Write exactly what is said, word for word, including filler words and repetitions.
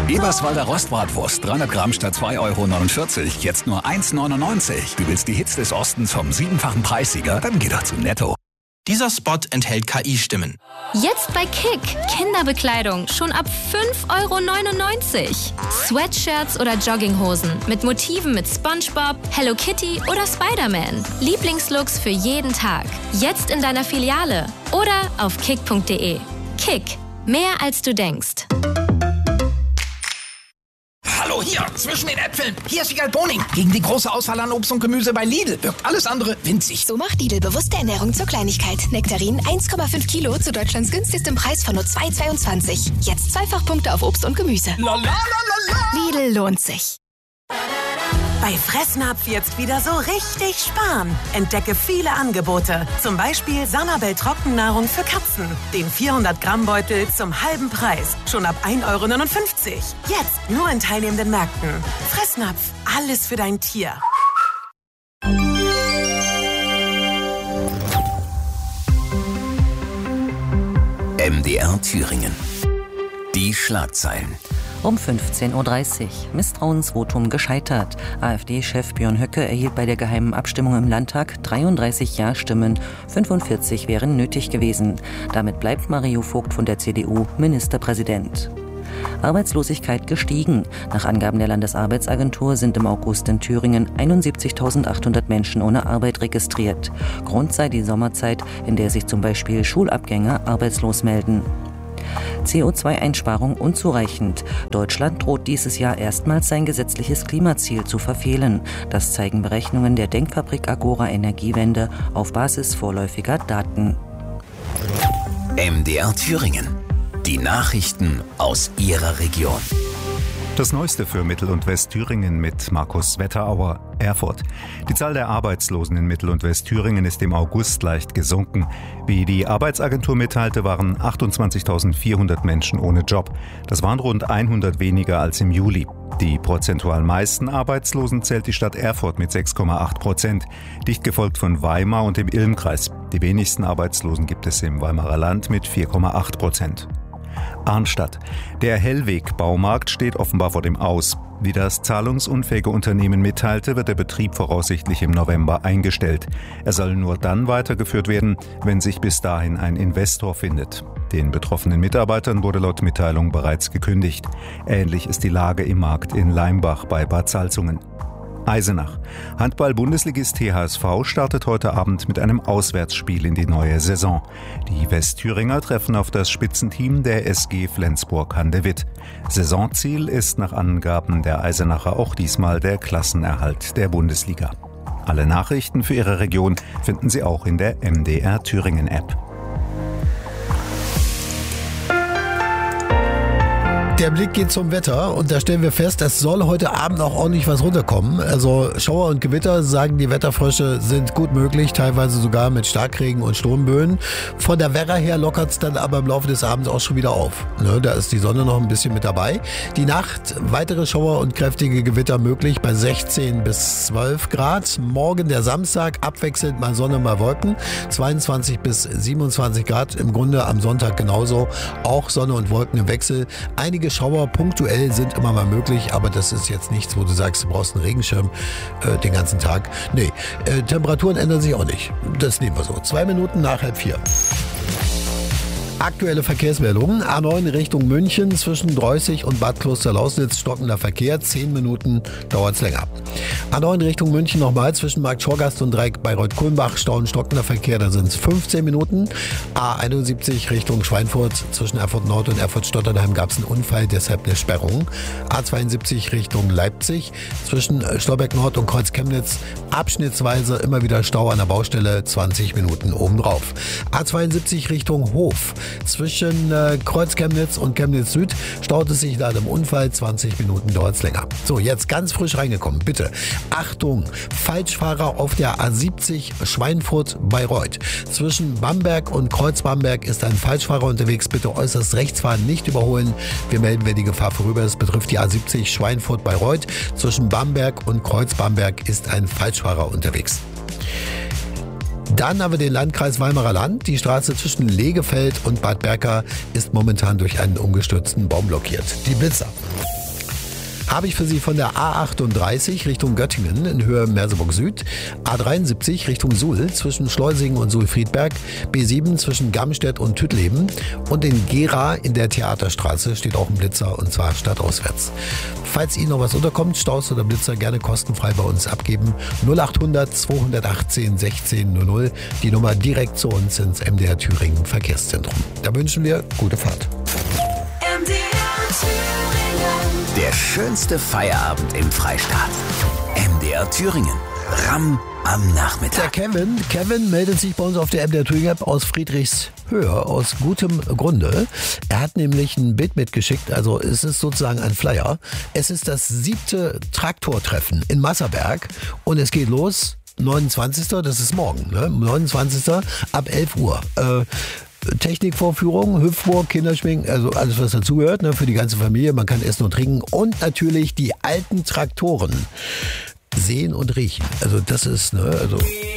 Eberswalder Rostbratwurst, dreihundert Gramm statt zwei Euro neunundvierzig, jetzt nur eins neunundneunzig. Du willst die Hits des Ostens vom siebenfachen Preissieger? Dann geh doch zu Netto. Dieser Spot enthält K I-Stimmen. Jetzt bei Kick. Kinderbekleidung schon ab fünf Euro neunundneunzig. Sweatshirts oder Jogginghosen mit Motiven mit SpongeBob, Hello Kitty oder Spider-Man. Lieblingslooks für jeden Tag. Jetzt in deiner Filiale oder auf kick punkt de. Kick. Mehr als du denkst. Hallo, hier, zwischen den Äpfeln. Hier ist Wiegald Boning. Gegen die große Auswahl an Obst und Gemüse bei Lidl wirkt alles andere winzig. So macht Lidl bewusste Ernährung zur Kleinigkeit. Nektarinen eins Komma fünf Kilo zu Deutschlands günstigstem Preis von nur zwei Euro zweiundzwanzig. Jetzt Zweifachpunkte auf Obst und Gemüse. La, la, la, la, la. Lidl lohnt sich. Bei Fressnapf jetzt wieder so richtig sparen. Entdecke viele Angebote. Zum Beispiel Sanabel Trockennahrung für Katzen. Den vierhundert Gramm Beutel zum halben Preis. Schon ab ein Euro neunundfünfzig. Jetzt nur in teilnehmenden Märkten. Fressnapf. Alles für dein Tier. M D R Thüringen. Die Schlagzeilen. Um fünfzehn Uhr dreißig. Misstrauensvotum gescheitert. AfD-Chef Björn Höcke erhielt bei der geheimen Abstimmung im Landtag dreiunddreißig Ja-Stimmen. fünfundvierzig wären nötig gewesen. Damit bleibt Mario Vogt von der C D U Ministerpräsident. Arbeitslosigkeit gestiegen. Nach Angaben der Landesarbeitsagentur sind im August in Thüringen einundsiebzigtausendachthundert Menschen ohne Arbeit registriert. Grund sei die Sommerzeit, in der sich zum Beispiel Schulabgänger arbeitslos melden. C O zwei Einsparung unzureichend. Deutschland droht dieses Jahr erstmals sein gesetzliches Klimaziel zu verfehlen. Das zeigen Berechnungen der Denkfabrik Agora Energiewende auf Basis vorläufiger Daten. M D R Thüringen. Die Nachrichten aus Ihrer Region. Das Neueste für Mittel- und Westthüringen mit Markus Wetterauer. Erfurt. Die Zahl der Arbeitslosen in Mittel- und Westthüringen ist im August leicht gesunken. Wie die Arbeitsagentur mitteilte, waren achtundzwanzigtausendvierhundert Menschen ohne Job. Das waren rund hundert weniger als im Juli. Die prozentual meisten Arbeitslosen zählt die Stadt Erfurt mit sechs Komma acht Prozent, dicht gefolgt von Weimar und dem Ilmkreis. Die wenigsten Arbeitslosen gibt es im Weimarer Land mit vier Komma acht Prozent. Arnstadt. Der Hellweg-Baumarkt steht offenbar vor dem Aus. Wie das zahlungsunfähige Unternehmen mitteilte, wird der Betrieb voraussichtlich im November eingestellt. Er soll nur dann weitergeführt werden, wenn sich bis dahin ein Investor findet. Den betroffenen Mitarbeitern wurde laut Mitteilung bereits gekündigt. Ähnlich ist die Lage im Markt in Leimbach bei Bad Salzungen. Eisenach. Handball-Bundesligist T H S V startet heute Abend mit einem Auswärtsspiel in die neue Saison. Die Westthüringer treffen auf das Spitzenteam der S G Flensburg-Handewitt. Saisonziel ist nach Angaben der Eisenacher auch diesmal der Klassenerhalt der Bundesliga. Alle Nachrichten für Ihre Region finden Sie auch in der M D R Thüringen App. Der Blick geht zum Wetter und da stellen wir fest, es soll heute Abend auch ordentlich was runterkommen. Also Schauer und Gewitter, sagen die Wetterfrösche, sind gut möglich, teilweise sogar mit Starkregen und Sturmböen. Von der Werra her lockert es dann aber im Laufe des Abends auch schon wieder auf. Ne, da ist die Sonne noch ein bisschen mit dabei. Die Nacht, weitere Schauer und kräftige Gewitter möglich bei sechzehn bis zwölf Grad. Morgen der Samstag, abwechselnd mal Sonne, mal Wolken, zweiundzwanzig bis siebenundzwanzig Grad. Im Grunde am Sonntag genauso, auch Sonne und Wolken im Wechsel. Einige Schauer punktuell sind immer mal möglich, aber das ist jetzt nichts, wo du sagst, du brauchst einen Regenschirm äh, den ganzen Tag. Nee, äh, Temperaturen ändern sich auch nicht. Das nehmen wir so. Zwei Minuten nach halb vier. Aktuelle Verkehrsmeldungen. A neun Richtung München zwischen Dreußig und Bad Klosterlausnitz stockender Verkehr. Zehn Minuten dauert es länger. A neun Richtung München nochmal zwischen Markt Schorgast und Dreieck Bayreuth-Kulmbach stauen stockender Verkehr. Da sind es fünfzehn Minuten. A einundsiebzig Richtung Schweinfurt zwischen Erfurt Nord und Erfurt Stotternheim gab es einen Unfall, deshalb eine Sperrung. A zweiundsiebzig Richtung Leipzig zwischen Stolberg Nord und Kreuz Chemnitz abschnittsweise immer wieder Stau an der Baustelle. zwanzig Minuten obendrauf. A zweiundsiebzig Richtung Hof. Zwischen äh, Kreuz Chemnitz und Chemnitz Süd staut es sich nach einem Unfall. zwanzig Minuten dauert es länger. So, jetzt ganz frisch reingekommen. Bitte. Achtung, Falschfahrer auf der A siebzig Schweinfurt-Bayreuth. Zwischen Bamberg und Kreuz Bamberg ist ein Falschfahrer unterwegs. Bitte äußerst rechts fahren, nicht überholen. Wir melden, wenn die Gefahr vorüber ist. Betrifft die A siebzig Schweinfurt-Bayreuth. Zwischen Bamberg und Kreuz Bamberg ist ein Falschfahrer unterwegs. Dann haben wir den Landkreis Weimarer Land. Die Straße zwischen Legefeld und Bad Berka ist momentan durch einen umgestürzten Baum blockiert. Die Blitzer. Habe ich für Sie von der A achtunddreißig Richtung Göttingen in Höhe Merseburg Süd, A dreiundsiebzig Richtung Suhl zwischen Schleusingen und Suhl-Friedberg, B sieben zwischen Gamstedt und Tüttleben und in Gera in der Theaterstraße steht auch ein Blitzer und zwar stadtauswärts. Falls Ihnen noch was unterkommt, Staus oder Blitzer gerne kostenfrei bei uns abgeben. null achthundert zweihundertachtzehn sechzehn null null, die Nummer direkt zu uns ins M D R Thüringen Verkehrszentrum. Da wünschen wir gute Fahrt. M D R Thüringen. Der schönste Feierabend im Freistaat. M D R Thüringen. Ram am Nachmittag. Der Kevin, Kevin meldet sich bei uns auf der M D R Thüringen App aus Friedrichshöhe aus gutem Grunde. Er hat nämlich ein Bild mitgeschickt, also es ist sozusagen ein Flyer. Es ist das siebte Traktortreffen in Masserberg und es geht los neunundzwanzigsten Das ist morgen, ne? neunundzwanzigsten ab elf Uhr. Äh, Technikvorführung, Hüpfburg, Kinderschwingen, also alles, was dazugehört, ne, für die ganze Familie. Man kann essen und trinken und natürlich die alten Traktoren sehen und riechen. Also das ist, ne, also